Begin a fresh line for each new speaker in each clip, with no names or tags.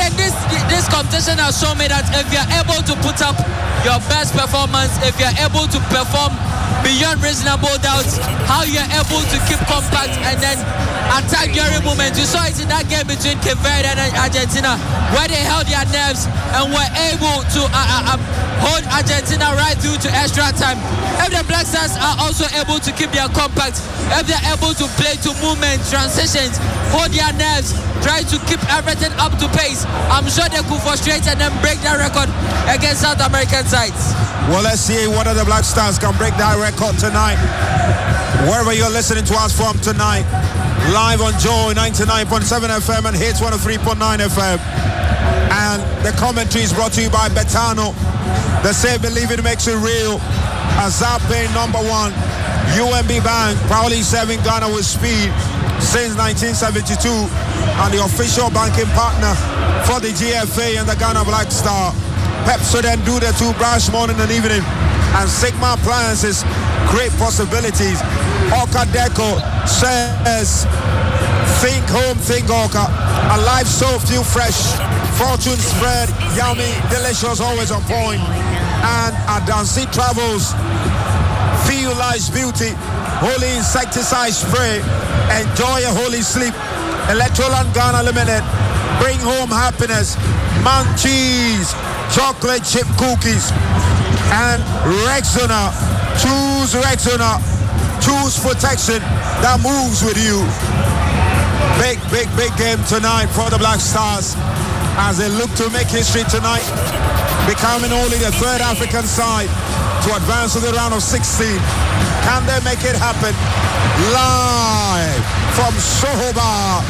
then this competition has shown me that if you're able to put up your best performance, if you're able to perform beyond reasonable doubt, how you're able to keep compact and then attack during moments. You saw it in that game between Cape Verde and Argentina, where they held their nerves and were able to hold Argentina right through to extra time. If the Black Stars are also able to keep their compact, if they're able to play to movement, transitions, hold their nerves, try to keep everything up to pace, I'm sure they could frustrate and then break that record against South American sides.
Well, let's see whether the Black Stars can break that record tonight. Wherever you're listening to us from tonight, live on Joy 99.7 FM and Hits 103.9 FM. And the commentary is brought to you by Betano. The Say Believe It Makes It Real. Azape number 1. UMB Bank, proudly serving Ghana with speed since 1972. And the official banking partner for the GFA and the Ghana Black Star. Pepsodent do the toothbrush morning and evening. And Sigma Appliances, great possibilities. Orca Deco says, think home, think Orca. A life soap, feel fresh. Fortune spread, yummy, delicious, always on point. And Adansi Travels, feel life's beauty. Holy insecticide spray. Enjoy a holy sleep. Electroland Ghana Limited, bring home happiness. Man cheese, chocolate chip cookies. And Rexona, choose Rexona. Choose protection that moves with you. Big game tonight for the Black Stars as they look to make history tonight, becoming only the third African side to advance to the round of 16. Can they make it happen? Live from Sohoba.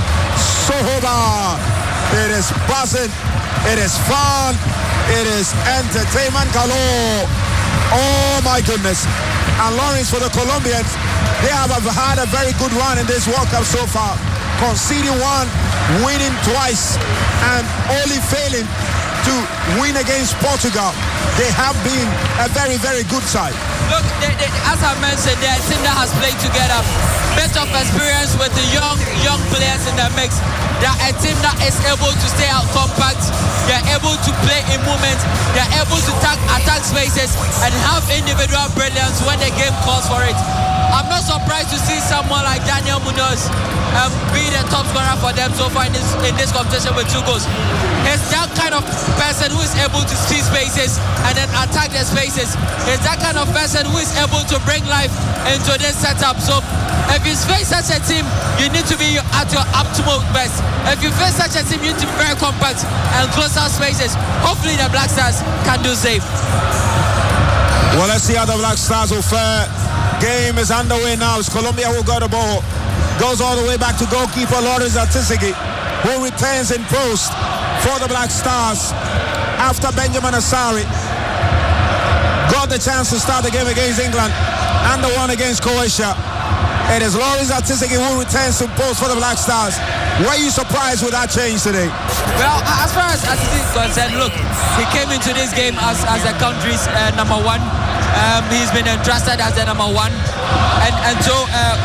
It is buzzing, it is fun, it is entertainment galore. Oh my goodness. And Lawrence, for the Colombians, they have had a very good run in this World Cup so far. Conceding one, winning twice, and only failing to win against Portugal. They have been a very, very good side.
Look, as I mentioned, they're a team that has played together. Bit of experience with the young players in the mix. They're a team that is able to stay out compact. They're able to play in movement. They're able to attack spaces and have individual brilliance when the game calls for it. I'm not surprised to see someone like Daniel Munoz be the top scorer for them so far in this competition with 2 goals. He's that kind of person who is able to see spaces and then attack the spaces. He's that kind of person who is able to bring life into this setup. So if you face such a team, you need to be at your optimal best. If you face such a team, you need to be very compact and close out spaces. Hopefully the Black Stars can do safe.
Well, let's see how the Black Stars will fare. Game is underway now. It's Colombia who got the ball. Goes all the way back to goalkeeper Lawrence Atisigi, who returns in post for the Black Stars after Benjamin Asari got the chance to start the game against England and the one against Croatia. It is Lawrence Atisigi who returns in post for the Black Stars. Were you surprised with that change today?
Well, as far as Atisigi is concerned, look, he came into this game as the country's number 1. He's been entrusted as the number 1, and so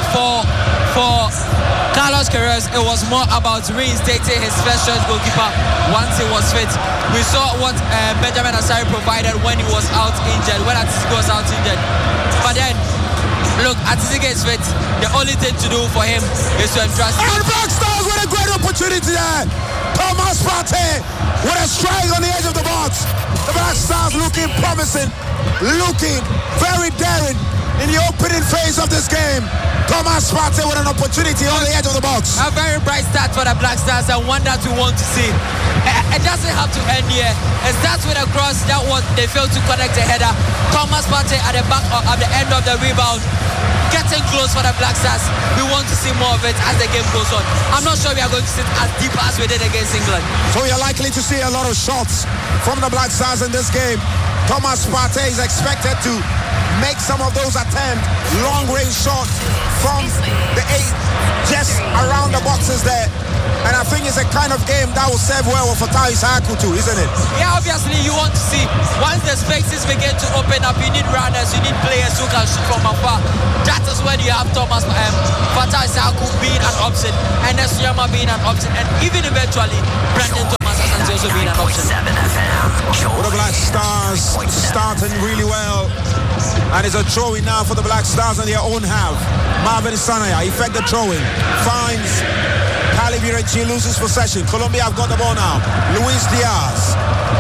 for Carlos Queiroz, it was more about reinstating his first choice goalkeeper once he was fit. We saw what Benjamin Asari provided when he was out injured, when Atisigi was out injured. But then, look, Atisigi is fit. The only thing to do for him is to entrust.
And Black Stars with a great opportunity there. Thomas Partey with a strike on the edge of the box. The Black Stars looking promising, looking very daring in the opening phase of this game. Thomas Partey with an opportunity on the edge of the box.
A very bright start for the Black Stars and one that we want to see. It doesn't have to end here. It starts with a cross that they failed to connect a header. Thomas Partey at the back at the end of the rebound, getting close for the Black Stars. We want to see more of it as the game goes on. I'm not sure we are going to sit as deep as we did against England.
So you're likely to see a lot of shots from the Black Stars in this game. Thomas Partey is expected to make some of those attempts, long-range shots from the 8, just around the boxes there. And I think it's a kind of game that will serve well for Fatai Issahaku too, isn't it?
Yeah, obviously you want to see, once the spaces begin to open up, you need runners, you need players who can shoot from afar. That is when you have Fatai Issahaku being an option, and Nesuyama being an option, and even eventually Brendan Thomas as also
With the Black Stars starting really well. And it's a throw-in now for the Black Stars on their own half. Marvin Sanaya, effective throw-in. Finds Calibirechi, loses possession. Colombia have got the ball now. Luis Diaz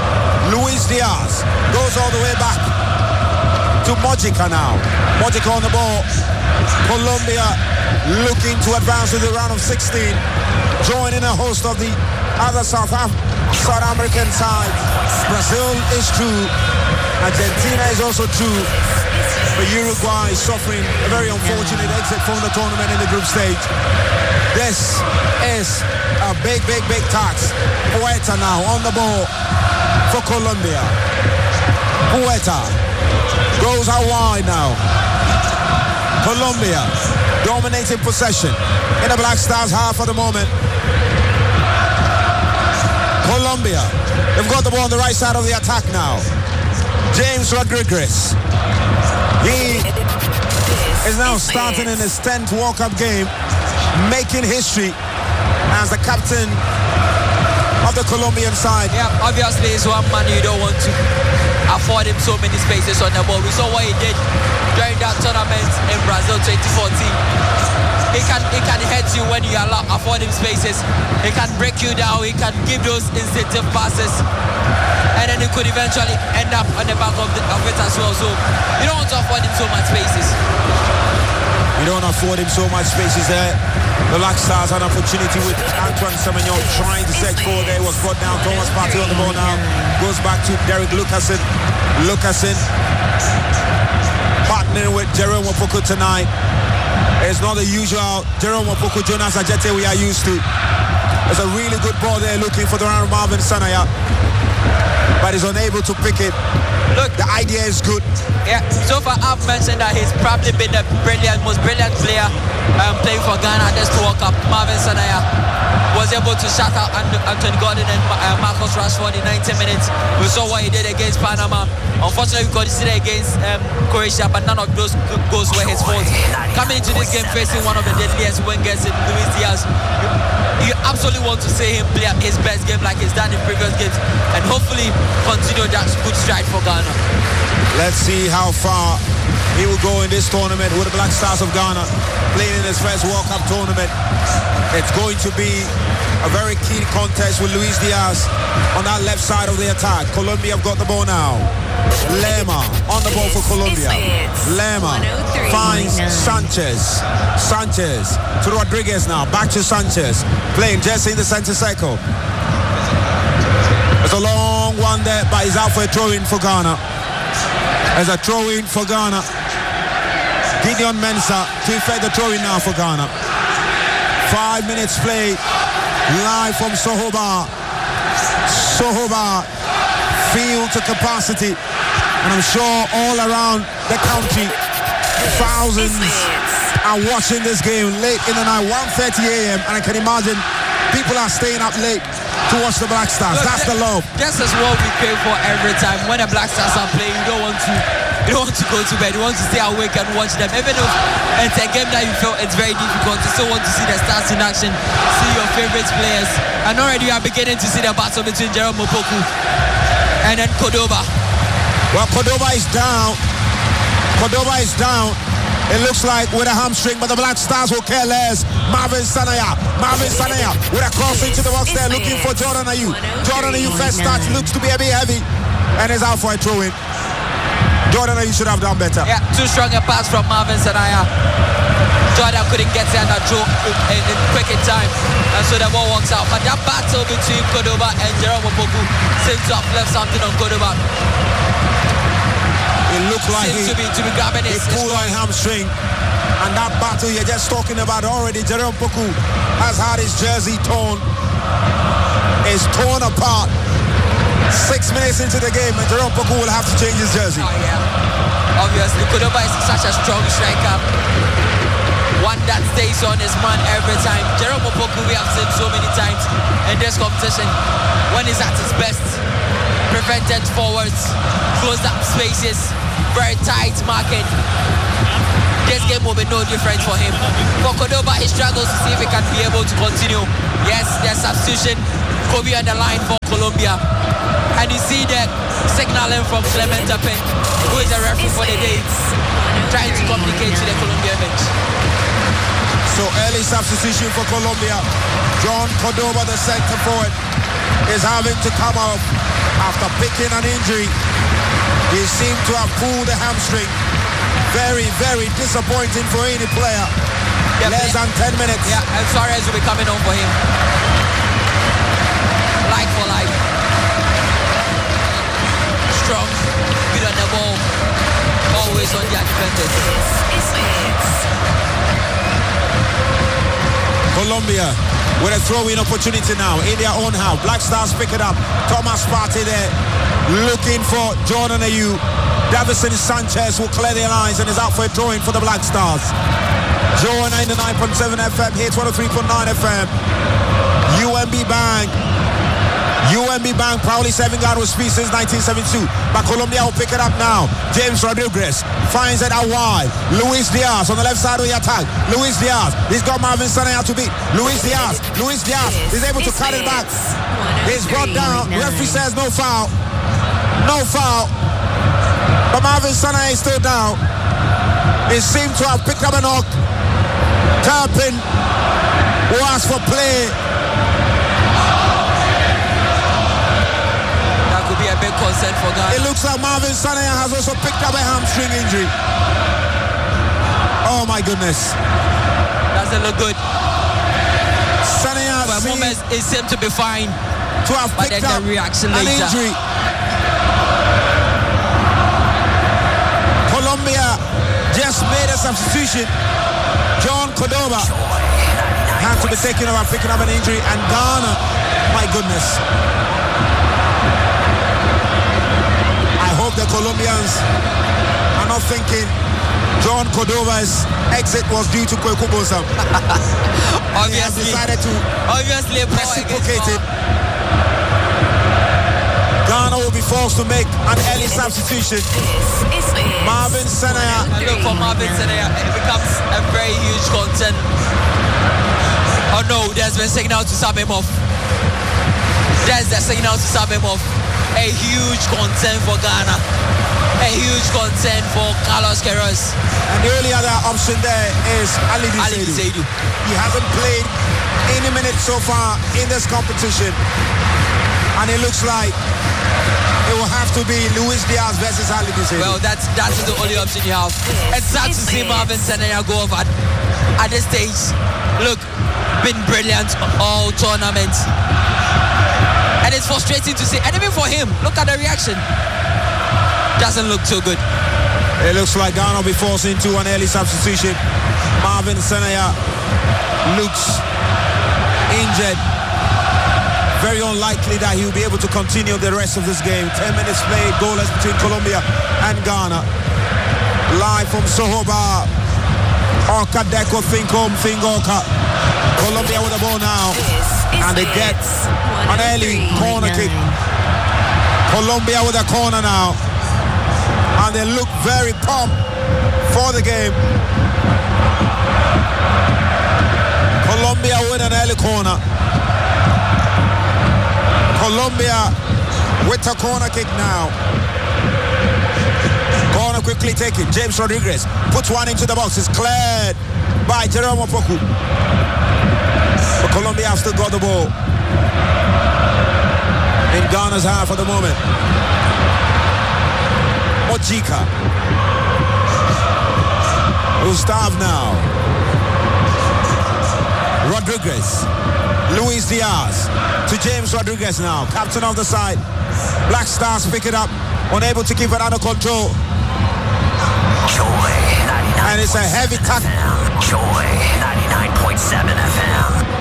goes all the way back to Mojica now. Mojica on the ball. Colombia looking to advance to the round of 16. Joining a host of the other South American side. Brazil is true. Argentina is also true. But Uruguay is suffering a very unfortunate exit from the tournament in the group stage. This is a big tax. Puerta now on the ball for Colombia. Puerta goes out wide now. Colombia dominating possession in the Black Stars half at the moment. Colombia, they've got the ball on the right side of the attack now. James Rodriguez. He is now starting in his 10th World Cup game, making history as the captain of the Colombian side.
Yeah, obviously it's one man you don't want to afford him so many spaces on the ball. We saw what he did during that tournament in Brazil 2014. He can hurt you when you afford him spaces. He can break you down. He can give those instinctive passes, and then he could eventually end up on the back of it as well. So you don't want to afford him so much spaces.
You don't afford him so much spaces there. The Black Stars had an opportunity with Antoine Semenyo trying to set forward there. It was brought down. Thomas Partey on the ball now. Goes back to Derek Lucasen. Partnering with Jerome Opoku tonight. It's not the usual Jerome Opoku, Jonas Ajete we are used to. It's a really good ball there looking for the round Marvin Sanaya. But he's unable to pick it. Look, the idea is good.
Yeah, so far I've mentioned that he's probably been the most brilliant player playing for Ghana this World Cup. Marvin Sanaya was able to shut out Anthony Gordon and Marcus Rashford in 90 minutes. We saw what he did against Panama. Unfortunately, we considered against Croatia, but none of those goals were his fault. Coming into this game facing one of the deadliest wingers in Luis Diaz, you absolutely want to see him play at his best game like he's done in previous games, and hopefully continue that good stride for Ghana.
Let's see how far he will go in this tournament with the Black Stars of Ghana playing in his first World Cup tournament. It's going to be a very key contest with Luis Diaz on that left side of the attack. Colombia have got the ball now. Lema on the ball for Colombia. Lema finds Sanchez. Sanchez to Rodriguez now. Back to Sanchez. Playing Jesse in the center circle. It's a long one there, but he's out for a throw-in for Ghana. There's a throw-in for Ghana. Gideon Mensah to effect the throw-in now for Ghana. 5 minutes play live from Soho Bar. Field to capacity, and I'm sure all around the country thousands are watching this game late in the night, 1:30 a.m. and I can imagine people are staying up late to watch the Black Stars. Look, that's the love.
This is what we pay for every time. When the Black Stars are playing, you don't want to go to bed. You want to stay awake and watch them. Even if it's a game that you feel it's very difficult, you still want to see the Stars in action, see your favorite players. And already you are beginning to see the battle between Jerome Opoku and then Cordoba.
Well, Cordoba is down. It looks like with a hamstring, but the Black Stars will care less. Marvin Sanaya with a cross into the box there, looking for Jordan Ayew. Jordan Ayew first touch looks to be a bit heavy and is out for a throw-in. Jordan Ayew should have done better.
Yeah, too strong a pass from Marvin Sanaya. Jordan couldn't get there and that throw in quick in time, and so the ball walks out. But that battle between Cordoba and Jerome Opoku seems to have left something on Cordoba.
It looked like
he
pulled on hamstring, and that battle you're just talking about already. Jerome Opoku has had his jersey torn. It's torn apart. 6 minutes into the game, and Jerome Opoku will have to change his jersey.
Oh, yeah. Obviously, Cordoba is such a strong striker. One that stays on his man every time. Jerome Opoku, we have seen so many times in this competition when he's at his best. Prevented forwards, closed up spaces, very tight marking. This game will be no different for him. For Cordoba, he struggles to see if he can be able to continue. Yes, there's substitution could be on the line for Colombia. And you see that signaling from Clement Tapin, who is the referee for the day, trying to communicate to the Colombian bench.
So early substitution for Colombia. John Cordoba, the center forward, is having to come off after picking an injury. He seemed to have pulled the hamstring. Very, very disappointing for any player.
Yeah,
less than 10 minutes.
Yeah, and Suarez will be coming on for him. Like for like. Strong, good on the ball. Always on the advantage.
Colombia with a throw-in opportunity now in their own half. Black Stars pick it up. Thomas Partey there looking for Jordan Ayew. Davison Sanchez will clear their lines and is out for a throw-in for the Black Stars. Joy 99.7 FM, hits 103.9 FM. UMB Bank proudly serving God with speed since 1972. But Colombia will pick it up now. James Rodriguez finds it out wide. Luis Diaz on the left side of the attack. Luis Diaz, he's got Marvin Sanaya to beat. Luis Diaz is able to cut it back. He's brought down. Referee says no foul. No foul. But Marvin Sanaya is still down. He seemed to have picked up a knock. Turpin who asked for play.
That could be a big concern for Ghana.
It looks like Marvin Sanaya has also picked up a hamstring injury. Oh my goodness.
Doesn't look good.
Sanaya
for a moment it seemed to be fine.
To have picked up
the reaction
an
later.
Injury. Colombia just made a substitution. John Cordoba had to be taken over, picking up an injury, and Ghana, my goodness. I hope the Colombians are not thinking John Cordoba's exit was due to Kweku Bosam.
Obviously,
decided to reciprocate it. Ghana will be forced to make an early substitution. Marvin Sanaya.
And look, for Marvin Sanaya, it becomes a very huge concern. Oh no, there's been signal to sub him off. There's the signal to sub him off. A huge concern for Ghana. A huge concern for Carlos Queiroz.
And the only other option there is Ali Seidu. He hasn't played any minutes so far in this competition. And it looks like it will have to be Luis Diaz versus Ali Seidu.
Well, that's the only option you have. It's sad to see Marvin Sanaya go off at this stage. Look, been brilliant all tournament. And it's frustrating to see. And even for him, look at the reaction. Doesn't look too good.
It looks like Ghana will be forced into an early substitution. Marvin Sanaya looks injured. Very unlikely that he'll be able to continue the rest of this game. 10 minutes played, goalless between Colombia and Ghana. Live from Sohoba, Okadeko Fingoka. Colombia with the ball now. And they get an early corner kick. Colombia with a corner now. And they look very pumped for the game. Colombia with an early corner. Colombia with a corner kick now. Corner quickly taken. James Rodriguez puts one into the box. It's cleared by Jerome Opoku. But Colombia have still got the ball in Ghana's half at the moment. Ojika. Gustav now. Rodriguez. Luis Diaz to James Rodriguez now. Captain of the side. Black Stars pick it up. Unable to keep it under control.
Joy 99.
And it's a heavy tackle.
Joy 99.7 FM.